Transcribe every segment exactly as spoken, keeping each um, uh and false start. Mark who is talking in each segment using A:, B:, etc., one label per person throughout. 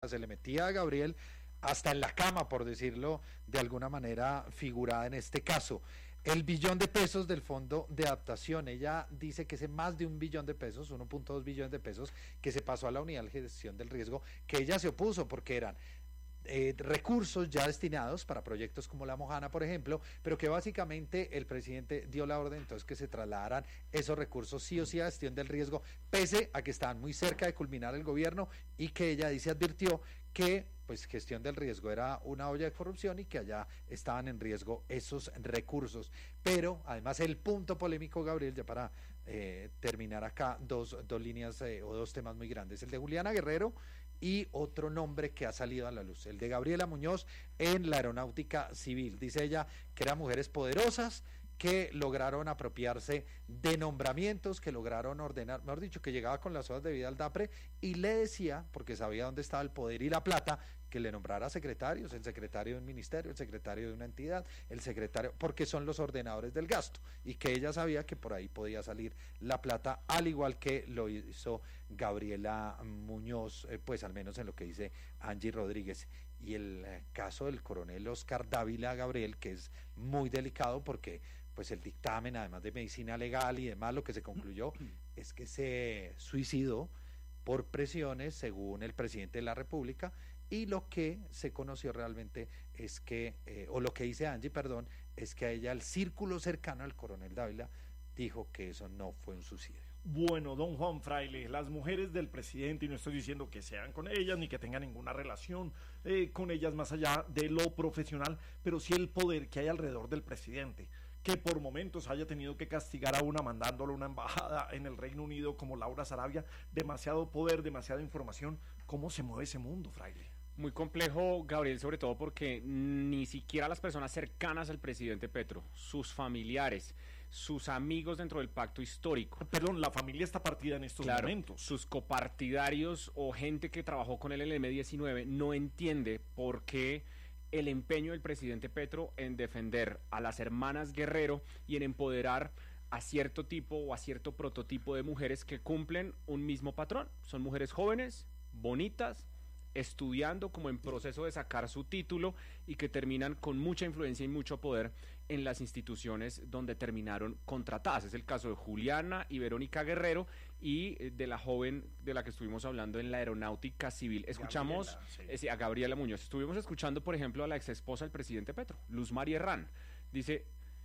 A: sea, se le metía a Gabriel hasta en la cama, por decirlo de alguna manera figurada en este caso. El billón de pesos del fondo de adaptación, ella dice que es más de un billón de pesos, uno punto dos billones de pesos, que se pasó a la unidad de gestión del riesgo, que ella se opuso porque eran Eh, recursos ya destinados para proyectos como La Mojana, por ejemplo, pero que básicamente el presidente dio la orden entonces que se trasladaran esos recursos sí o sí a gestión del riesgo, pese a que estaban muy cerca de culminar el gobierno, y que ella dice advirtió que pues gestión del riesgo era una olla de corrupción y que allá estaban en riesgo esos recursos. Pero además el punto polémico, Gabriel, ya para eh, terminar acá, dos, dos líneas eh, o dos temas muy grandes, el de Juliana Guerrero y otro nombre que ha salido a la luz, el de Gabriela Muñoz en la aeronáutica civil. Dice ella que eran mujeres poderosas, que lograron apropiarse de nombramientos, que lograron ordenar, mejor dicho, que llegaba con las hojas de vida al DAPRE y le decía, porque sabía dónde estaba el poder y la plata, que le nombrara secretarios, el secretario de un ministerio, el secretario de una entidad, el secretario, porque son los ordenadores del gasto, y que ella sabía que por ahí podía salir la plata, al igual que lo hizo Gabriela Muñoz, eh, pues al menos en lo que dice Angie Rodríguez. Y el eh, caso del coronel Oscar Dávila, Gabriel, que es muy delicado porque pues el dictamen, además de medicina legal y demás, lo que se concluyó es que se suicidó por presiones, según el presidente de la República, y lo que se conoció realmente es que, eh, o lo que dice Angie, perdón, es que a ella el círculo cercano al coronel Dávila dijo que eso no fue un suicidio.
B: Bueno, don Juan Fraile, las mujeres del presidente, y no estoy diciendo que sean con ellas ni que tengan ninguna relación eh, con ellas más allá de lo profesional, pero sí el poder que hay alrededor del presidente, que por momentos haya tenido que castigar a una mandándole una embajada en el Reino Unido como Laura Sarabia, demasiado poder, demasiada información. ¿Cómo se mueve ese mundo, Fraile?
C: Muy complejo, Gabriel, sobre todo porque ni siquiera las personas cercanas al presidente Petro, sus familiares, sus amigos dentro del pacto histórico.
B: Perdón, la familia está partida en estos
C: claro,
B: momentos.
C: Sus copartidarios o gente que trabajó con él en el eme diecinueve no entiende por qué el empeño del presidente Petro en defender a las hermanas Guerrero y en empoderar a cierto tipo o a cierto prototipo de mujeres que cumplen un mismo patrón. Son mujeres jóvenes, bonitas, estudiando, como en proceso de sacar su título, y que terminan con mucha influencia y mucho poder en las instituciones donde terminaron contratadas. Es el caso de Juliana y Verónica Guerrero y de la joven de la que estuvimos hablando en la aeronáutica civil. Escuchamos Gabriela, sí. eh, a Gabriela Muñoz. Estuvimos escuchando, por ejemplo, a la ex esposa del presidente Petro, Luz María Herrán. Dice,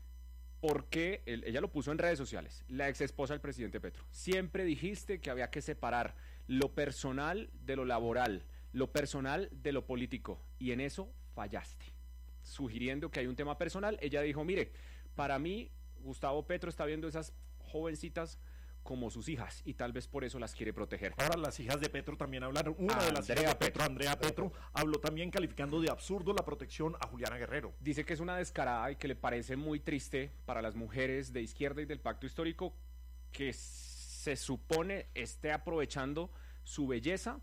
C: ¿por qué? Él, ella lo puso en redes sociales, la ex esposa del presidente Petro. Siempre dijiste que había que separar lo personal de lo laboral, lo personal de lo político, y en eso fallaste, sugiriendo que hay un tema personal. Ella dijo, mire, para mí Gustavo Petro está viendo esas jovencitas como sus hijas y tal vez por eso las quiere proteger.
B: Ahora las hijas de Petro también hablaron, una ah, de las Andrea hijas de Petro, Petro, Andrea Petro, habló también calificando de absurdo la protección a Juliana Guerrero.
C: Dice que es una descarada y que le parece muy triste para las mujeres de izquierda y del pacto histórico que se supone esté aprovechando su belleza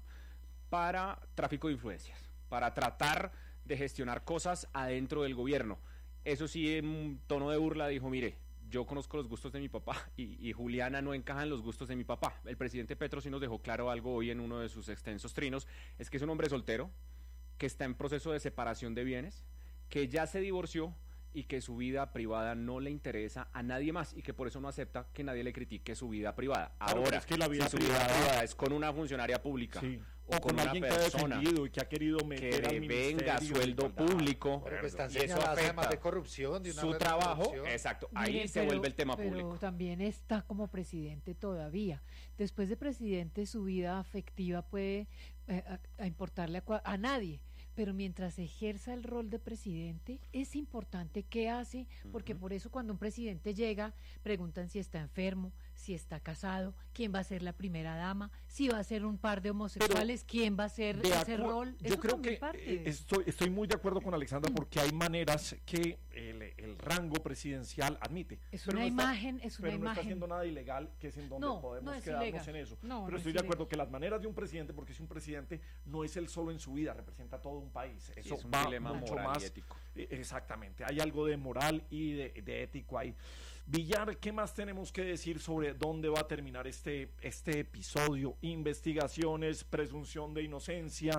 C: para tráfico de influencias, para tratar de gestionar cosas adentro del gobierno. Eso sí, en un tono de burla dijo, mire, yo conozco los gustos de mi papá y, y Juliana no encaja en los gustos de mi papá. El presidente Petro sí nos dejó claro algo hoy en uno de sus extensos trinos, es que es un hombre soltero, que está en proceso de separación de bienes, que ya se divorció y que su vida privada no le interesa a nadie más y que por eso no acepta que nadie le critique su vida privada. Ahora,
B: claro, es que la vida
C: si
B: privada,
C: su vida privada es con una funcionaria pública,
B: sí,
C: o,
B: o con, con alguien que ha defendido y que ha querido meter
C: que venga sueldo
B: de
C: público,
A: pero que están
C: y eso
A: afecta de corrupción, de una
C: su trabajo,
A: corrupción.
C: Exacto,
D: Mire,
C: ahí se
D: pero,
C: vuelve el tema
D: pero
C: público.
D: También está como presidente todavía. Después de presidente, su vida afectiva puede eh, a, a importarle a, a nadie. Pero mientras ejerza el rol de presidente, es importante qué hace, porque uh-huh. por eso cuando un presidente llega, preguntan si está enfermo, si está casado, quién va a ser la primera dama, si va a ser un par de homosexuales, pero quién va a ser ese rol.
B: Yo creo que parte. Estoy, estoy muy de acuerdo con Alexandra, porque hay maneras que el, el rango presidencial admite.
D: Es
B: pero
D: una
B: no
D: imagen,
B: está,
D: es una
B: pero
D: imagen.
B: no está haciendo nada ilegal, que es en donde
D: no,
B: podemos
D: no es
B: quedarnos
D: ilegal.
B: en eso.
D: No,
B: pero
D: no
B: estoy
D: es
B: de acuerdo
D: ilegal.
B: que las maneras de un presidente, porque si un presidente no es el solo en su vida, representa todo un país. Eso
C: es un
B: va
C: dilema
B: mucho
C: moral
B: más.
C: Y ético.
B: Exactamente, hay algo de moral y de, de ético ahí. Villar, ¿qué más tenemos que decir sobre dónde va a terminar este, este episodio? Investigaciones, presunción de inocencia,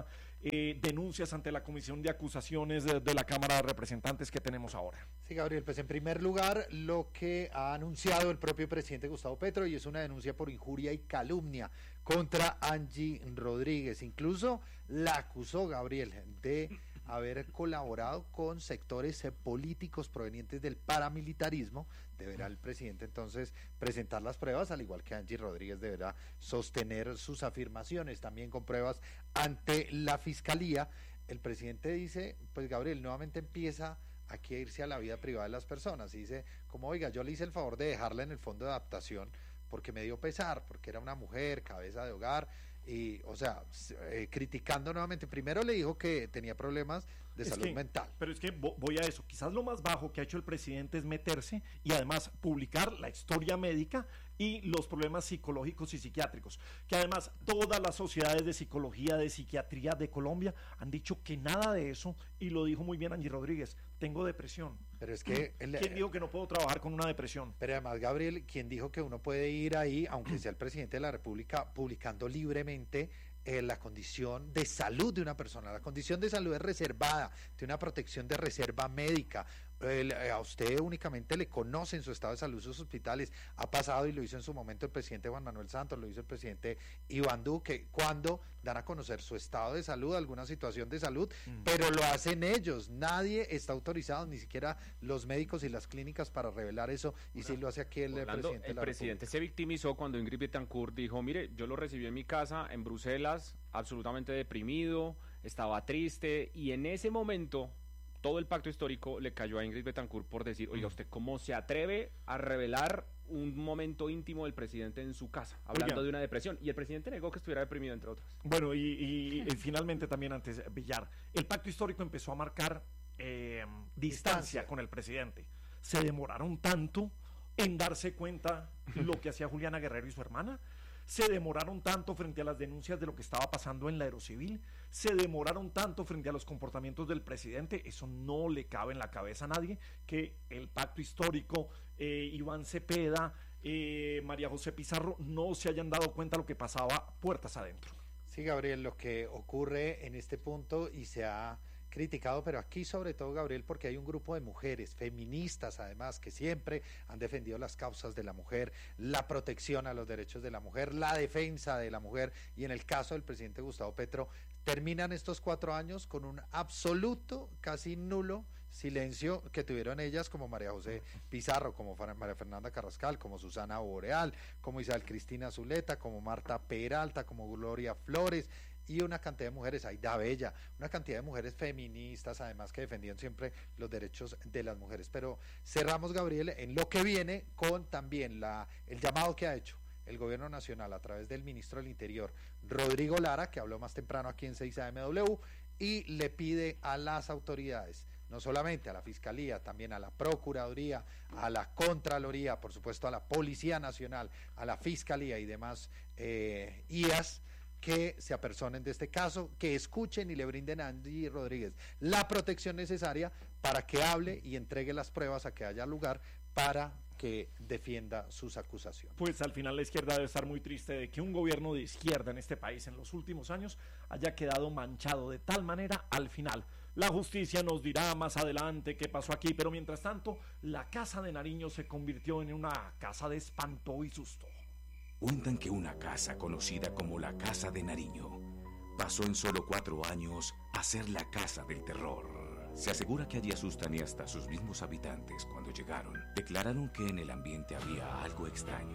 B: eh, denuncias ante la Comisión de Acusaciones de, de la Cámara de Representantes que tenemos ahora.
A: Sí, Gabriel, pues en primer lugar, lo que ha anunciado el propio presidente Gustavo Petro, y es una denuncia por injuria y calumnia contra Angie Rodríguez. Incluso la acusó, Gabriel, de haber colaborado con sectores eh, políticos provenientes del paramilitarismo. Deberá el presidente entonces presentar las pruebas, al igual que Angie Rodríguez deberá sostener sus afirmaciones también con pruebas ante la fiscalía. El presidente dice, pues Gabriel, nuevamente empieza aquí a irse a la vida privada de las personas, y dice, como oiga, yo le hice el favor de dejarla en el fondo de adaptación porque me dio pesar, porque era una mujer, cabeza de hogar, y, o sea, eh, criticando nuevamente. Primero le dijo que tenía problemas de
B: es
A: salud
B: que,
A: mental.
B: Pero es que voy a eso, quizás lo más bajo que ha hecho el presidente es meterse y además publicar la historia médica y los problemas psicológicos y psiquiátricos, que además todas las sociedades de psicología, de psiquiatría de Colombia han dicho que nada de eso, y lo dijo muy bien Angie Rodríguez, tengo depresión.
A: Pero es que... El,
B: ¿Quién dijo que no puedo trabajar con una depresión?
A: Pero además, Gabriel, quien dijo que uno puede ir ahí, aunque sea el presidente de la República, publicando libremente eh, la condición de salud de una persona? La condición de salud es reservada, tiene una protección de reserva médica. El, a usted únicamente le conocen su estado de salud, sus hospitales. Ha pasado, y lo hizo en su momento el presidente Juan Manuel Santos, lo hizo el presidente Iván Duque, cuando dan a conocer su estado de salud, alguna situación de salud, mm. pero lo hacen ellos. Nadie está autorizado, ni siquiera los médicos y las clínicas, para revelar eso, y sí lo hace aquí el
C: Orlando,
A: presidente de la
C: El presidente
A: República.
C: Se victimizó cuando Ingrid Betancourt dijo, mire, yo lo recibí en mi casa en Bruselas, absolutamente deprimido, estaba triste, y en ese momento todo el pacto histórico le cayó a Ingrid Betancourt por decir, oiga, ¿usted cómo se atreve a revelar un momento íntimo del presidente en su casa, hablando Oiga. de una depresión? Y el presidente negó que estuviera deprimido, entre otras.
B: Bueno, y, y, y finalmente también, antes, Villar, el pacto histórico empezó a marcar eh, distancia, distancia con el presidente. Se demoraron tanto en darse cuenta lo que hacía Juliana Guerrero y su hermana. Se demoraron tanto frente a las denuncias de lo que estaba pasando en la Aerocivil, se demoraron tanto frente a los comportamientos del presidente. Eso no le cabe en la cabeza a nadie, que el pacto histórico, eh, Iván Cepeda, eh, María José Pizarro no se hayan dado cuenta de lo que pasaba puertas adentro.
A: Sí, Gabriel, lo que ocurre en este punto, y se ha criticado, pero aquí sobre todo, Gabriel, porque hay un grupo de mujeres feministas, además, que siempre han defendido las causas de la mujer, la protección a los derechos de la mujer, la defensa de la mujer, y en el caso del presidente Gustavo Petro, terminan estos cuatro años con un absoluto, casi nulo silencio que tuvieron ellas, como María José Pizarro, como María Fernanda Carrascal, como Susana Boreal, como Isabel Cristina Zuleta, como Marta Peralta, como Gloria Flores, y una cantidad de mujeres, Aida Bella, una cantidad de mujeres feministas, además, que defendían siempre los derechos de las mujeres. Pero cerramos, Gabriel, en lo que viene con también la el llamado que ha hecho el gobierno nacional a través del ministro del Interior, Rodrigo Lara, que habló más temprano aquí en seis A M W, y le pide a las autoridades, no solamente a la Fiscalía, también a la Procuraduría, a la Contraloría, por supuesto a la Policía Nacional, a la Fiscalía y demás eh, I A S, que se apersonen de este caso, que escuchen y le brinden a Angie Rodríguez la protección necesaria para que hable y entregue las pruebas a que haya lugar para que defienda sus acusaciones.
B: Pues al final la izquierda debe estar muy triste de que un gobierno de izquierda en este país en los últimos años haya quedado manchado de tal manera al final. La justicia nos dirá más adelante qué pasó aquí, pero mientras tanto, la Casa de Nariño se convirtió en una casa de espanto y susto.
E: Cuentan que una casa conocida como la Casa de Nariño pasó en solo cuatro años a ser la casa del terror. Se asegura que allí asustan y hasta sus mismos habitantes, cuando llegaron, declararon que en el ambiente había algo extraño.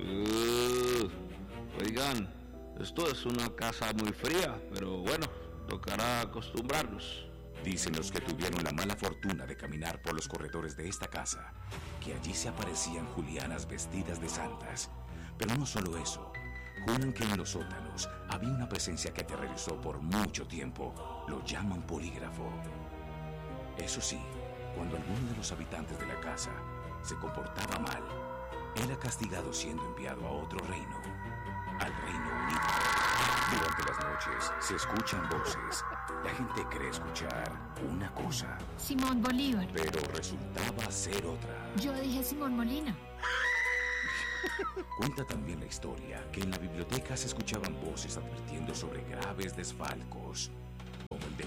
F: Uh, oigan, esto es una casa muy fría, pero bueno, tocará acostumbrarnos.
E: Dicen los que tuvieron la mala fortuna de caminar por los corredores de esta casa, que allí se aparecían julianas vestidas de santas. Pero no solo eso, juran que en los sótanos había una presencia que aterrorizó por mucho tiempo. Lo llaman polígrafo. Eso sí, cuando alguno de los habitantes de la casa se comportaba mal, era castigado siendo enviado a otro reino, al Reino Unido. Durante las noches se escuchan voces. La gente cree escuchar una cosa,
G: Simón Bolívar,
E: pero resultaba ser otra.
G: Yo dije Simón Molina.
E: Cuenta también la historia que en la biblioteca se escuchaban voces advirtiendo sobre graves desfalcos.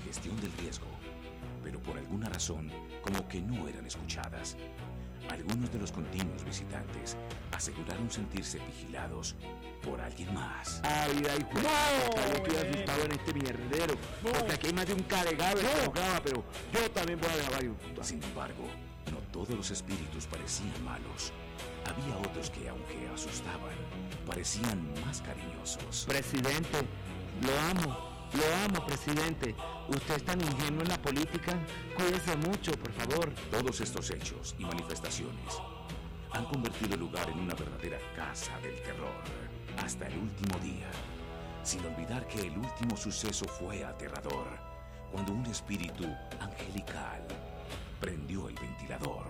E: gestión del riesgo, pero por alguna razón como que no eran escuchadas. Algunos de los continuos visitantes aseguraron sentirse vigilados por alguien más.
F: Ay, ay, pues,
B: No,
F: yo estoy
B: eh.
F: asustado en este mierdero.
B: No.
F: Porque aquí hay más de un caregado que lo graba, pero yo también voy a grabar. y-
E: Sin embargo, no todos los espíritus parecían malos. Había otros que, aunque asustaban, parecían más cariñosos.
F: Presidente, lo amo. Lo amo, presidente. Usted es tan ingenuo en la política. Cuídese mucho, por favor.
E: Todos estos hechos y manifestaciones han convertido el lugar en una verdadera casa del terror hasta el último día, sin olvidar que el último suceso fue aterrador, cuando un espíritu angelical prendió el ventilador.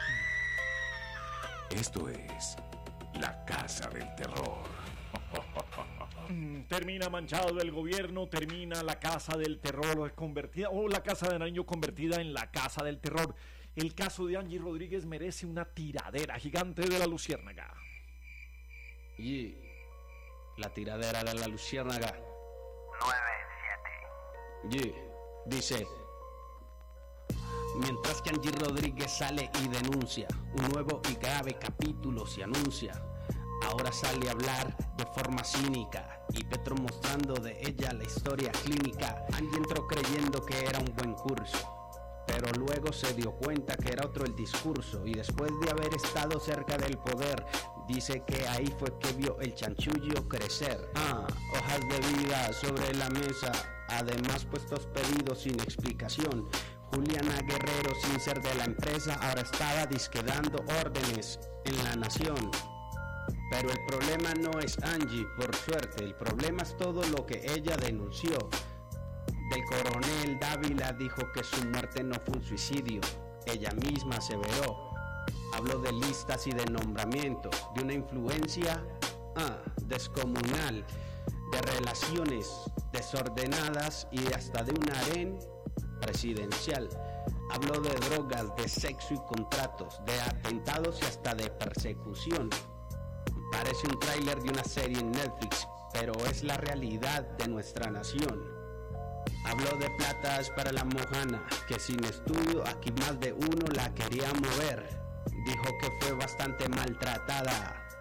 E: Esto es la Casa del Terror.
B: Mm, Termina manchado del gobierno, termina la casa del terror convertida, o la casa de Nariño convertida en la casa del terror. El caso de Angie Rodríguez merece una tiradera gigante de la luciérnaga.
H: Y la tiradera de la luciérnaga. Y dice: mientras que Angie Rodríguez sale y denuncia, un nuevo y grave capítulo se anuncia. Ahora sale a hablar de forma cínica y Petro mostrando de ella la historia clínica. Angie entró creyendo que era un buen curso, pero luego se dio cuenta que era otro el discurso, y después de haber estado cerca del poder, dice que ahí fue que vio el chanchullo crecer. Ah, hojas de vida sobre la mesa, además puestos pedidos sin explicación. Juliana Guerrero, sin ser de la empresa, ahora estaba disque dando órdenes en la nación. Pero el problema no es Angie, por suerte, el problema es todo lo que ella denunció. Del coronel Dávila dijo que su muerte no fue un suicidio, ella misma aseveró. Habló de listas y de nombramientos, de una influencia ah, descomunal, de relaciones desordenadas y hasta de un harén presidencial. Habló de drogas, de sexo y contratos, de atentados y hasta de persecución. Parece un tráiler de una serie en Netflix, pero es la realidad de nuestra nación. Habló de platas para la mojana, que sin estudio aquí más de uno la quería mover. Dijo que fue bastante maltratada